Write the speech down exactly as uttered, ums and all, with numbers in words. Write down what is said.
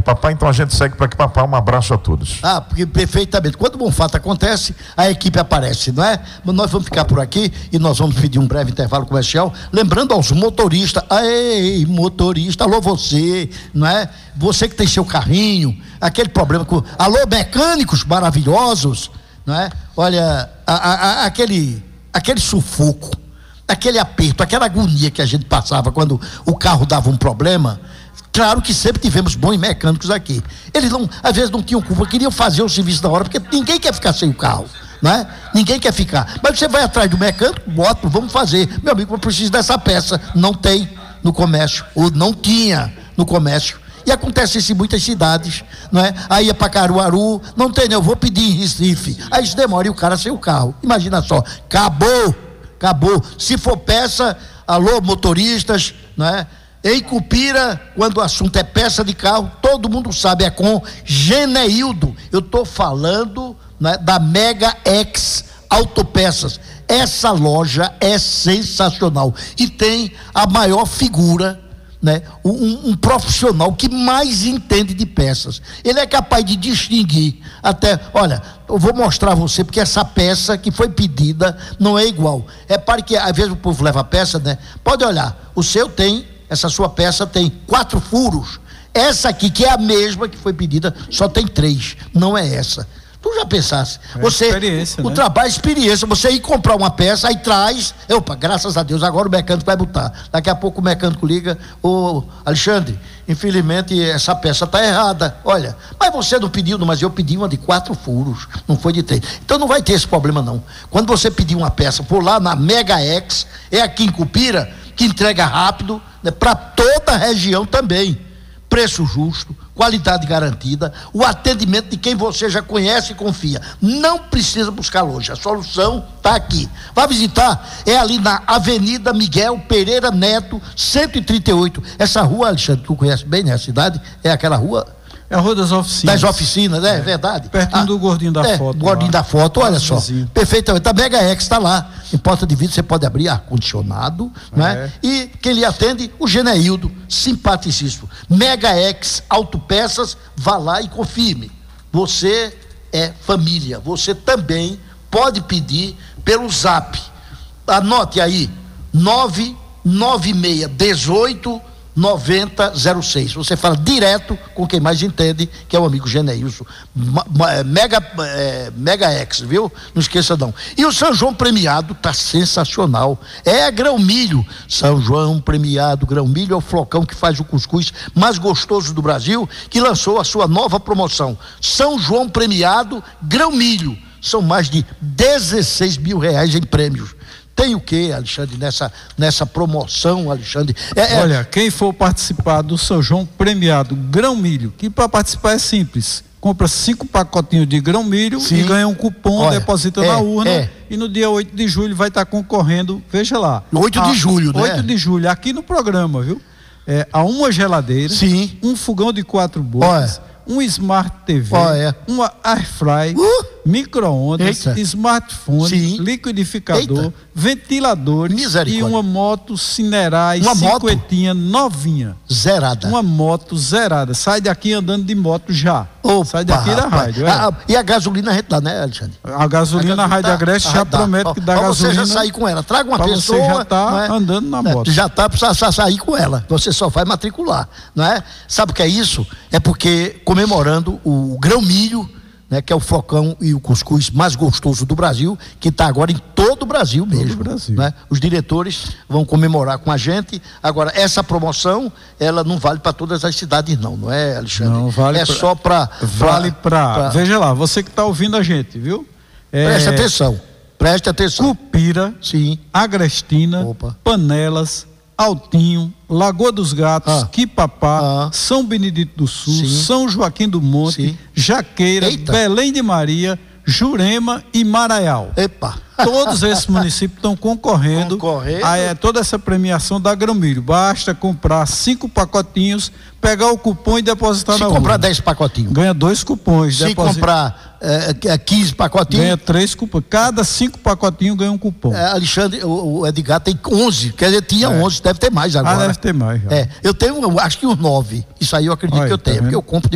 papai, então a gente segue para aqui, papai. Um abraço a todos. Ah, porque perfeitamente. Quando o bom fato acontece, a equipe aparece, não é? Mas nós vamos ficar por aqui e nós vamos pedir um breve intervalo comercial, lembrando aos motoristas, ei, motorista, alô você, não é? Você que tem seu carrinho, aquele problema com, alô mecânicos maravilhosos, não é? Olha, a, a, a, aquele, aquele sufoco, aquele aperto, aquela agonia que a gente passava quando o carro dava um problema. Claro que sempre tivemos bons mecânicos aqui. Eles não, às vezes não tinham culpa, queriam fazer o serviço da hora, porque ninguém quer ficar sem o carro, não é? Ninguém quer ficar. Mas você vai atrás do mecânico, bota, vamos fazer. Meu amigo, eu preciso dessa peça. Não tem no comércio, ou não tinha no comércio. E acontece isso em muitas cidades, não é? Aí é para Caruaru, não tem, eu vou pedir em Recife. Aí isso demora e o cara sem o carro. Imagina só, acabou, acabou. Se for peça, alô motoristas, não é? Em Cupira, quando o assunto é peça de carro, todo mundo sabe, é com Geneildo. Eu estou falando, né, da Mega X Autopeças. Essa loja é sensacional e tem a maior figura, né, um, um profissional que mais entende de peças. Ele é capaz de distinguir até, olha, eu vou mostrar a você, porque essa peça que foi pedida não é igual. É para que, às vezes o povo leva a peça, né? Pode olhar, o seu tem, essa sua peça tem quatro furos. Essa aqui, que é a mesma que foi pedida, só tem três. Não é essa. Tu já pensasse? É você, experiência, o né? trabalho é experiência. Você ir comprar uma peça, aí traz. Opa, graças a Deus, agora o mecânico vai botar. Daqui a pouco o mecânico liga: ô Alexandre, infelizmente essa peça está errada. Olha, mas você não pediu, mas eu pedi uma de quatro furos, não foi de três. Então não vai ter esse problema, não. Quando você pedir uma peça por lá na Mega X, é aqui em Cupira, que entrega rápido, né, para toda a região também. Preço justo, qualidade garantida, o atendimento de quem você já conhece e confia. Não precisa buscar longe, a solução está aqui. Vai visitar, é ali na Avenida Miguel Pereira Neto, cento e trinta e oito. Essa rua, Alexandre, tu conhece bem, né? A cidade é aquela rua... É a Rua das Oficinas. Das Oficinas, né? É verdade. Pertinho ah, do Gordinho da é, Foto. Gordinho lá. da Foto, olha só. Vizinho. Perfeitamente. A Mega X está lá. Em porta de vidro você pode abrir ar-condicionado, é. né? E quem lhe atende, o Geneildo, simpaticíssimo. Mega X Autopeças, vá lá e confirme. Você é família. Você também pode pedir pelo Zap. Anote aí, nove nove seis um oito noventa zero seis. Você fala direto com quem mais entende, que é o amigo Geneilson. Mega, é, Mega X, viu? Não esqueça não. E o São João Premiado tá sensacional. É grão milho. São João Premiado grão milho é o flocão que faz o cuscuz mais gostoso do Brasil, que lançou a sua nova promoção. São João Premiado grão milho. São mais de dezesseis mil reais em prêmios. Tem o que, Alexandre, nessa, nessa promoção, Alexandre? É, é... Olha, quem for participar do São João Premiado Grão Milho, que para participar é simples, compra cinco pacotinhos de grão milho. Sim. E ganha um cupom, olha, deposita é, na urna, é. E no dia oito de julho vai estar concorrendo, veja lá. oito de julho, né? oito de julho, aqui no programa, viu? É, a uma geladeira, sim, um fogão de quatro bocas, olha, um Smart T V, olha, uma Airfry, uh, micro-ondas, smartphone, sim, liquidificador, eita, ventiladores e uma moto Cinerai cinquentinha novinha. Zerada. Uma moto zerada. Sai daqui andando de moto já. Opa, sai daqui da rádio. É. A, e a gasolina a gente dá, né, Alexandre? A gasolina, a Rádio Agreste já dá, promete que dá pra gasolina. Você já sair com ela. Traga uma pessoa. Você já está é? andando na moto. Já está para sair com ela. Você só vai matricular, não é? Sabe o que é isso? É porque comemorando o grão milho, né, que é o flocão e o cuscuz mais gostoso do Brasil, que está agora em todo o Brasil mesmo. Todo o Brasil. Né? Os diretores vão comemorar com a gente. Agora, essa promoção, ela não vale para todas as cidades, não, não é, Alexandre? Não, vale. É pra, só para. Vale para. Veja lá, você que está ouvindo a gente, viu? É... Preste atenção. Preste atenção. Cupira, sim, Agrestina, opa, Panelas, Altinho, Lagoa dos Gatos, ah, Quipapá, ah, São Benedito do Sul, sim, São Joaquim do Monte, sim, Jaqueira, eita, Belém de Maria, Jurema e Maraial. Epa! Todos esses municípios estão concorrendo, concorrendo. a é, toda essa premiação da Grão Milho. Basta comprar cinco pacotinhos, pegar o cupom e depositar Se na comprar urna. dez pacotinhos. Ganha dois cupons. Se deposita... comprar é, quinze pacotinhos. Ganha três cupons. Cada cinco pacotinhos ganha um cupom. É, Alexandre, o, o Edgar tem onze. Quer dizer, tinha é. onze, deve ter mais agora. Ah, deve ter mais. Já. É, eu tenho, acho que uns nove. Isso aí eu acredito Olha, que eu tenho, tá porque eu compro de